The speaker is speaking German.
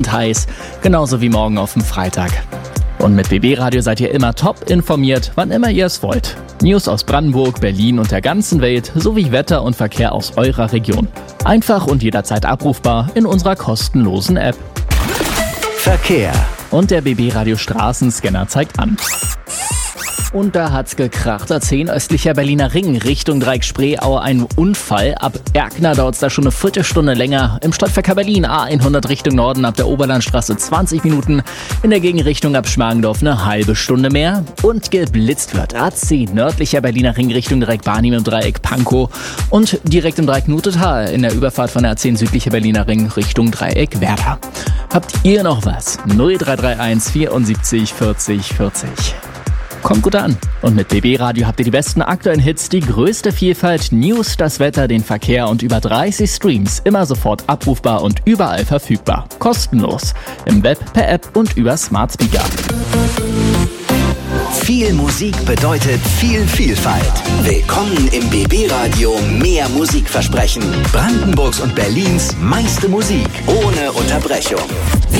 und heiß, genauso wie morgen auf dem Freitag. Und mit BB Radio seid ihr immer top informiert, wann immer ihr es wollt. News aus Brandenburg, Berlin und der ganzen Welt sowie Wetter und Verkehr aus eurer Region. Einfach und jederzeit abrufbar in unserer kostenlosen App. Verkehr. Und der BB Radio Straßenscanner zeigt an. Und da hat's gekracht. A10 östlicher Berliner Ring Richtung Dreieck Spreeaue ein Unfall. Ab Erkner dauert's da schon eine Viertelstunde länger. Im Stadtverkehr Berlin A100 Richtung Norden ab der Oberlandstraße 20 Minuten. In der Gegenrichtung ab Schmargendorf eine halbe Stunde mehr. Und geblitzt wird A10 nördlicher Berliner Ring Richtung Dreieck Barnim im Dreieck Pankow. Und direkt im Dreieck Nutetal in der Überfahrt von der A10 südlicher Berliner Ring Richtung Dreieck Werder. Habt ihr noch was? 0331 74 40 40. Kommt gut an. Und mit BB Radio habt ihr die besten aktuellen Hits, die größte Vielfalt, News, das Wetter, den Verkehr und über 30 Streams. Immer sofort abrufbar und überall verfügbar. Kostenlos. Im Web, per App und über Smart Speaker. Viel Musik bedeutet viel Vielfalt. Willkommen im BB Radio Mehr Musikversprechen. Brandenburgs und Berlins meiste Musik ohne Unterbrechung.